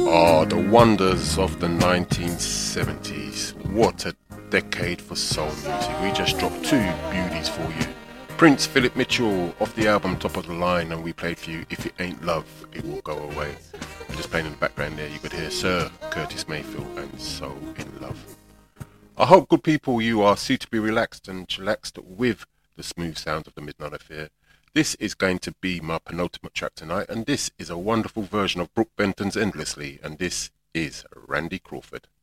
Ah, the wonders of the 1970s. What a decade for soul music. We just dropped two beauties for you. Prince Philip Mitchell off the album Top of the Line, and we played for you If It Ain't Love, It Will Go Away. And just playing in the background there, you could hear Sir Curtis Mayfield and So In Love. I hope, good people, you are suitably relaxed and chillaxed with the smooth sounds of the Midnight Affair. This is going to be my penultimate track tonight, and this is a wonderful version of Brooke Benton's Endlessly, and this is Randy Crawford.